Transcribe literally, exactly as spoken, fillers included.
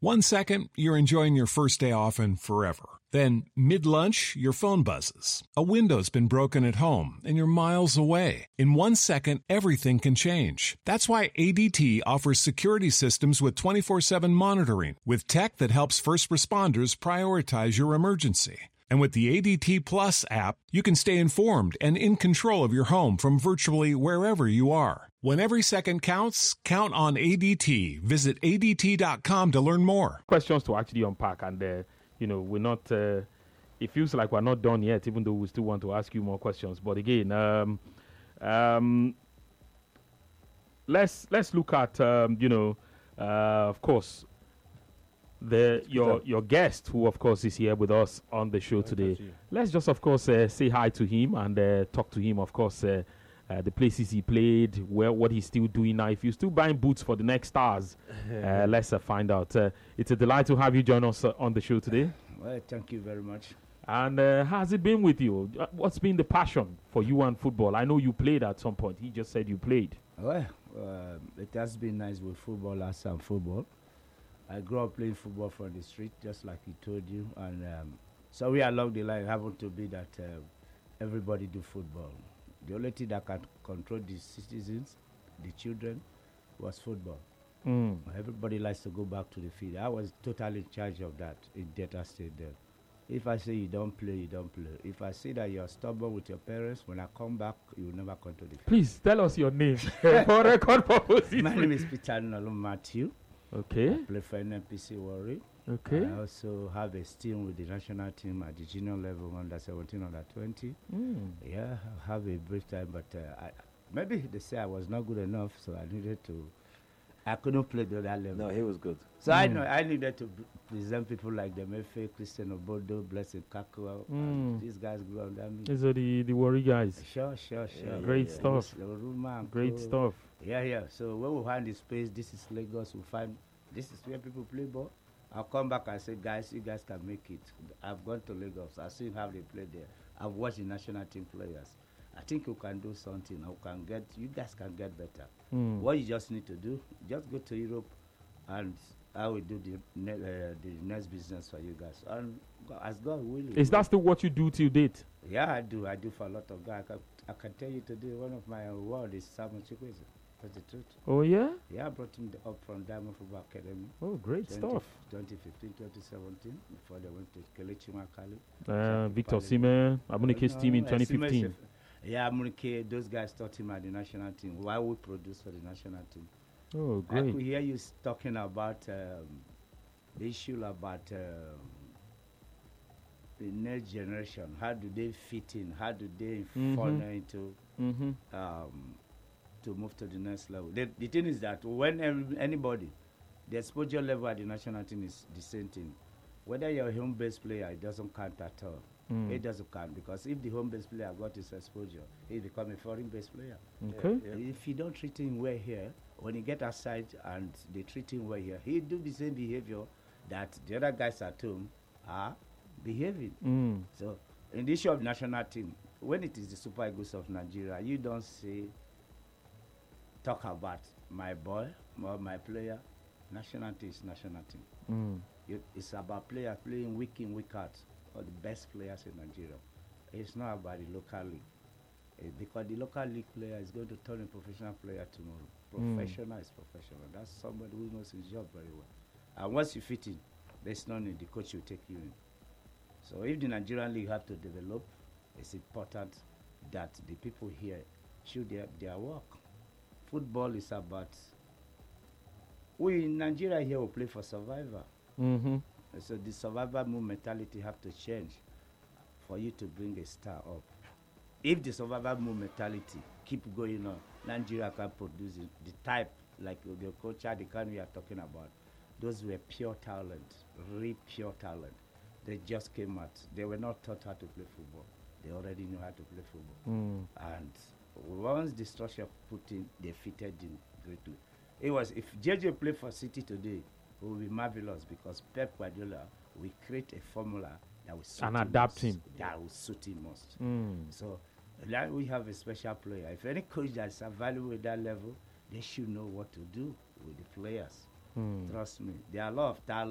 One second, you're enjoying your first day off and forever. Then, mid-lunch, your phone buzzes. A window's been broken at home and you're miles away. In one second, everything can change. That's why A D T offers security systems with twenty-four seven monitoring, with tech that helps first responders prioritize your emergency. And with the A D T Plus app, you can stay informed and in control of your home from virtually wherever you are. When every second counts, count on A D T. Visit A D T dot com to learn more. Questions to actually unpack, and uh, you know, we're not. Uh, it feels like we're not done yet, even though we still want to ask you more questions. But again, um, um, let's let's look at um, you know, uh, of course, the your your guest, who of course is here with us on the show today. Let's just of course uh, say hi to him and uh, talk to him. Of course. Uh, Uh, the places he played, where what he's still doing now. If you're still buying boots for the next stars, uh, let's uh, find out. Uh, it's a delight to have you join us uh, on the show today. Well, thank you very much. And uh, how's it been with you? Uh, what's been the passion for you and football? I know you played at some point. He just said you played. Well, uh, it has been nice with football as and football. I grew up playing football from the street, just like he told you. And um, so we along the line happened to be that uh, everybody do football. The only thing that can control the citizens, the children, was football. Mm. Everybody likes to go back to the field. I was totally in charge of that in Delta State there. If I say you don't play, you don't play. If I see that you're stubborn with your parents, when I come back, you will never come to the field. Please tell us your name for record purposes. My name is Peter Nolo Matthew. Okay. I play for N N P C Warri. Okay. I also have a stint with the national team at the junior level, under seventeen, under twenty. Mm. Yeah, I have a brief time, but uh, I, maybe they say I was not good enough, so I needed to. I couldn't play the other level. No, he was good. So Mm. I know I needed to b- present people like the Mefe, Christian Obodo, Blessing Kakua. Mm. These guys grew under me. These are the, the Warri guys. Sure, sure, sure. Yeah, Great yeah, stuff. The Ruma and Great co. stuff. Yeah, yeah. So when we find the space, this is Lagos. We find this is where people play ball. I'll come back and say, guys, you guys can make it. I've gone to Lagos. I've seen how they play there. I've watched the national team players. I think you can do something. You can get. You guys can get better. Mm. What you just need to do, just go to Europe, and I will do the ne- uh, the next business for you guys. And go- as God willing. Is that still what you do till date? Yeah, I do. I do for a lot of guys. I can, I can tell you today, one of my awards is Samuel Chukwueze. That's the truth. Oh, yeah? Yeah, I brought him the, up from Diamond Football Academy. Oh, great stuff. twenty fifteen, twenty seventeen, before they went to Kelechi Makali. Uh, Victor Pali. Seaman, Amunike's No, team in uh, twenty Siemens fifteen. F- Yeah, Amunike, those guys taught him at the national team. Why we produce for the national team? Oh, I could great. hear you s- talking about um, the issue about um, the next generation. How do they fit in? How do they Mhm. fall into Mm-hmm. um, to move to the next level? The, the thing is that when every, anybody, the exposure level at the national team is the same thing. Whether you're a home-based player, it doesn't count at all. Mm. It doesn't count because if the home-based player got his exposure, he become a foreign-based player. Okay. Yeah. If you don't treat him well here, when he get outside and they treat him well here, he do the same behavior that the other guys at home are behaving. Mm. So in the issue of national team, when it is the Super Eagles of Nigeria, you don't say, talk about my boy or my player. National team is national team. Mm. You, it's about players playing week in, week out, or the best players in Nigeria. It's not about the local league. Eh, because the local league player is going to turn a professional player tomorrow. Mm. Professional is professional. That's somebody who knows his job very well. And once you fit in, there's no need. The coach will take you in. So if the Nigerian league have to develop, it's important that the people here should their, their work. Football is about, we in Nigeria here will play for survival. Mm-hmm. So the survival move mentality have to change for you to bring a star up. If the survival move mentality keep going on, Nigeria can produce it. The type, like the coach the kind we are talking about, those were pure talent, real pure talent. They just came out. They were not taught how to play football. They already knew how to play football. Mm. And once the structure put in, they fitted in greatly. It was, if J J played for City today, it would be marvelous because Pep Guardiola will create a formula that will suit And him adapt most, him. That will suit him most. Mm. So now we have a special player. If any coach that's available at that level, they should know what to do with the players. Mm. Trust me. There are a lot of talent.